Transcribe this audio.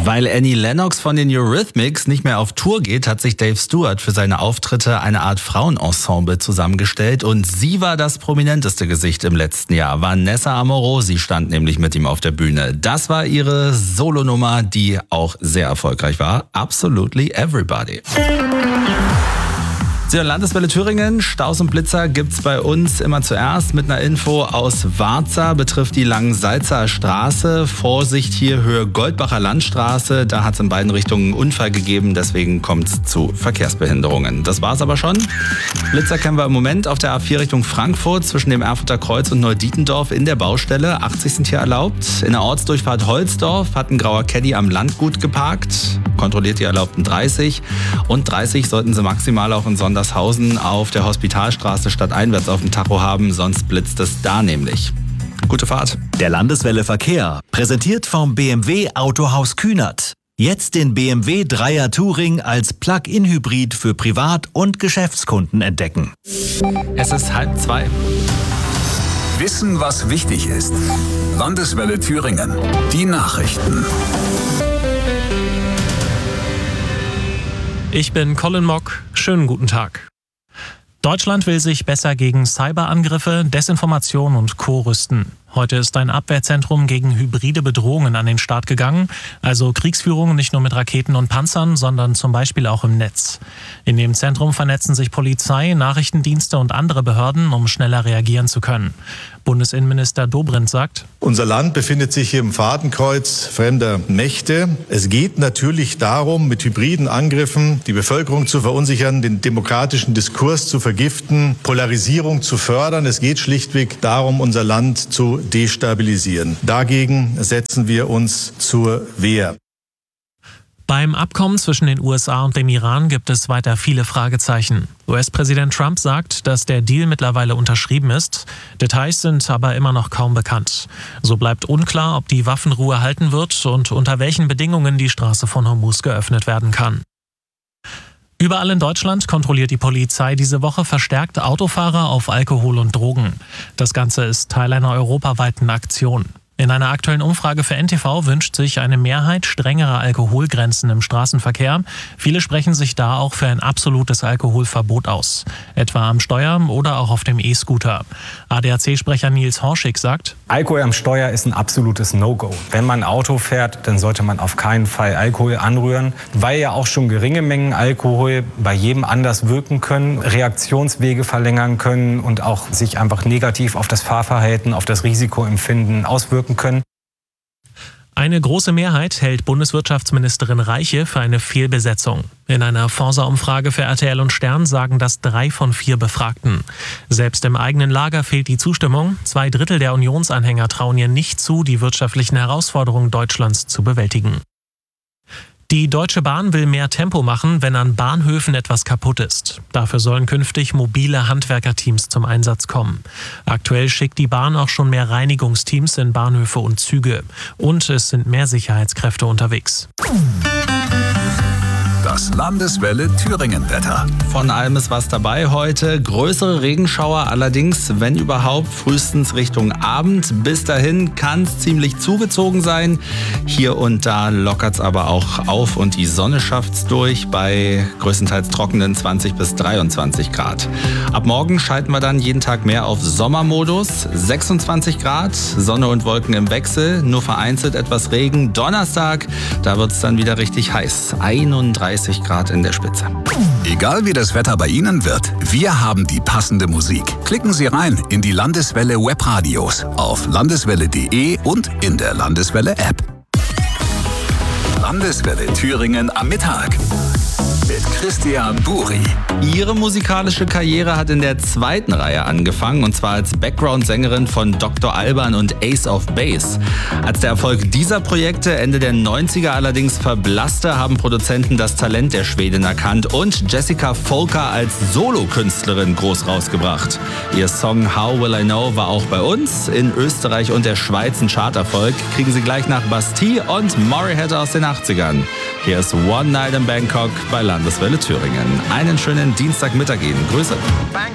Weil Annie Lennox von den Eurythmics nicht mehr auf Tour geht, hat sich Dave Stewart für seine Auftritte eine Art Frauenensemble zusammengestellt und sie war das prominenteste Gesicht im letzten Jahr. Vanessa Amorosi stand nämlich mit ihm auf der Bühne. Das war ihre Solonummer, die auch sehr erfolgreich war. Absolutely Everybody. Sie hören Landeswelle Thüringen. Staus und Blitzer gibt's bei uns immer zuerst mit einer Info aus Warza. Betrifft die Langensalzer Straße. Vorsicht hier Höhe Goldbacher Landstraße. Da hat es in beiden Richtungen einen Unfall gegeben. Deswegen kommt es zu Verkehrsbehinderungen. Das war's aber schon. Blitzer kennen wir im Moment auf der A4 Richtung Frankfurt zwischen dem Erfurter Kreuz und Neudietendorf in der Baustelle. 80 sind hier erlaubt. In der Ortsdurchfahrt Holzdorf hat ein grauer Caddy am Landgut geparkt. Kontrolliert die erlaubten 30. Und 30 sollten Sie maximal auch in Sondershausen auf der Hospitalstraße stadteinwärts auf dem Tacho haben, sonst blitzt es da nämlich. Gute Fahrt. Der Landeswelle Verkehr, präsentiert vom BMW Autohaus Kühnert. Jetzt den BMW 3er Touring als Plug-in-Hybrid für Privat- und Geschäftskunden entdecken. Es ist 1:30. Wissen, was wichtig ist. Landeswelle Thüringen. Die Nachrichten. Ich bin Colin Mock. Schönen guten Tag. Deutschland will sich besser gegen Cyberangriffe, Desinformation und Co. rüsten. Heute ist ein Abwehrzentrum gegen hybride Bedrohungen an den Start gegangen, also Kriegsführung nicht nur mit Raketen und Panzern, sondern zum Beispiel auch im Netz. In dem Zentrum vernetzen sich Polizei, Nachrichtendienste und andere Behörden, um schneller reagieren zu können. Bundesinnenminister Dobrindt sagt: Unser Land befindet sich hier im Fadenkreuz fremder Mächte. Es geht natürlich darum, mit hybriden Angriffen die Bevölkerung zu verunsichern, den demokratischen Diskurs zu vergiften, Polarisierung zu fördern. Es geht schlichtweg darum, unser Land zu destabilisieren. Dagegen setzen wir uns zur Wehr. Beim Abkommen zwischen den USA und dem Iran gibt es weiter viele Fragezeichen. US-Präsident Trump sagt, dass der Deal mittlerweile unterschrieben ist. Details sind aber immer noch kaum bekannt. So bleibt unklar, ob die Waffenruhe halten wird und unter welchen Bedingungen die Straße von Hormuz geöffnet werden kann. Überall in Deutschland kontrolliert die Polizei diese Woche verstärkt Autofahrer auf Alkohol und Drogen. Das Ganze ist Teil einer europaweiten Aktion. In einer aktuellen Umfrage für NTV wünscht sich eine Mehrheit strengere Alkoholgrenzen im Straßenverkehr. Viele sprechen sich da auch für ein absolutes Alkoholverbot aus. Etwa am Steuer oder auch auf dem E-Scooter. ADAC-Sprecher Nils Horschig sagt: Alkohol am Steuer ist ein absolutes No-Go. Wenn man Auto fährt, dann sollte man auf keinen Fall Alkohol anrühren, weil ja auch schon geringe Mengen Alkohol bei jedem anders wirken können, Reaktionswege verlängern können und auch sich einfach negativ auf das Fahrverhalten, auf das Risikoempfinden auswirken können. Eine große Mehrheit hält Bundeswirtschaftsministerin Reiche für eine Fehlbesetzung. In einer Forsa-Umfrage für RTL und Stern sagen das 3 von 4 Befragten. Selbst im eigenen Lager fehlt die Zustimmung. 2/3 der Unionsanhänger trauen ihr nicht zu, die wirtschaftlichen Herausforderungen Deutschlands zu bewältigen. Die Deutsche Bahn will mehr Tempo machen, wenn an Bahnhöfen etwas kaputt ist. Dafür sollen künftig mobile Handwerkerteams zum Einsatz kommen. Aktuell schickt die Bahn auch schon mehr Reinigungsteams in Bahnhöfe und Züge. Und es sind mehr Sicherheitskräfte unterwegs. Das Landeswelle Thüringen-Wetter. Von allem ist was dabei heute. Größere Regenschauer allerdings, wenn überhaupt, frühestens Richtung Abend. Bis dahin kann es ziemlich zugezogen sein. Hier und da lockert es aber auch auf und die Sonne schafft es durch bei größtenteils trockenen 20 bis 23 Grad. Ab morgen schalten wir dann jeden Tag mehr auf Sommermodus. 26 Grad, Sonne und Wolken im Wechsel, nur vereinzelt etwas Regen. Donnerstag, da wird es dann wieder richtig heiß. 31 Grad in der Spitze. Egal wie das Wetter bei Ihnen wird, wir haben die passende Musik. Klicken Sie rein in die Landeswelle Webradios auf landeswelle.de und in der Landeswelle App. Landeswelle Thüringen am Mittag mit Christian Buri. Ihre musikalische Karriere hat in der 2. Reihe angefangen, und zwar als Background-Sängerin von Dr. Alban und Ace of Base. Als der Erfolg dieser Projekte Ende der 90er allerdings verblasste, haben Produzenten das Talent der Schwedin erkannt und Jessica Folker als Solokünstlerin groß rausgebracht. Ihr Song How Will I Know war auch bei uns in Österreich und der Schweiz ein Charterfolg. Kriegen Sie gleich nach Bastille und Morehead aus den 80ern. Hier ist One Night in Bangkok bei Landeswelle Thüringen. Einen schönen Dienstagmittag Ihnen. Grüße.